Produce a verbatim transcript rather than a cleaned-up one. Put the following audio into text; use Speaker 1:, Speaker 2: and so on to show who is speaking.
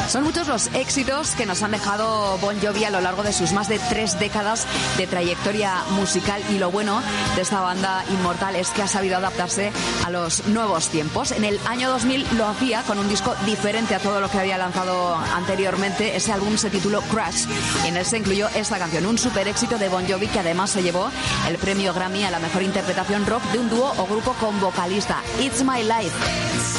Speaker 1: Son muchos los éxitos que nos han dejado Bon Jovi a lo largo de sus más de tres décadas de trayectoria musical, y lo bueno de esta banda inmortal es que ha sabido adaptarse a los nuevos tiempos. En el año dos mil lo hacía con un disco diferente a todo lo que había lanzado anteriormente. Ese álbum se tituló Crash y en él se incluyó esta canción, un super éxito de Bon Jovi que además se llevó el premio Grammy a la mejor interpretación rock de un dúo o grupo con vocalista, It's My Life.